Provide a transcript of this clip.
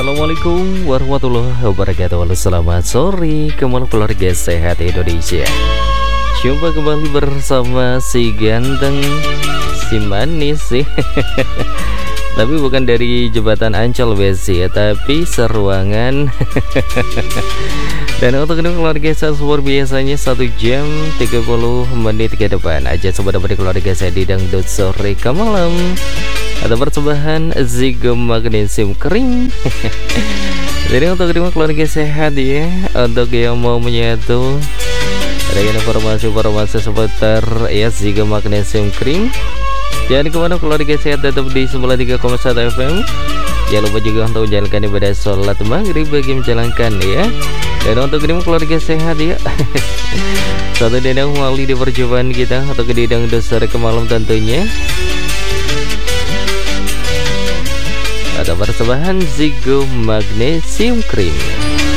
Assalamualaikum warahmatullahi wabarakatuh. Selamat sore kembali keluarga sehat Indonesia. Jumpa kembali bersama si ganteng, si manis sih. Tapi bukan dari jembatan Ancol besi ya, tapi Seruangan. Dan untuk ini keluarga saya luar biasanya 1 jam 30 menit ke depan aja sobat dari keluarga saya di Dangdut Sore ke Malam. Ada persembahan Zigo Magnesium Kering. Jadi untuk kedua keluarga sehat ya, untuk yang mau menyatu dengan informasi-informasi seputar ya Zigo Magnesium Kering, jangan kemana keluarga sehat, tetap di 93,1 FM. Jangan lupa juga untuk menjalankan ibadah sholat maghrib bagi menjalankan ya. Dan untuk kedua keluarga sehat ya, satu dedang wali di perjumpaan kita untuk di Dangdut Sore ke Malam tentunya. Ada persembahan Zigo Magnesium Cream.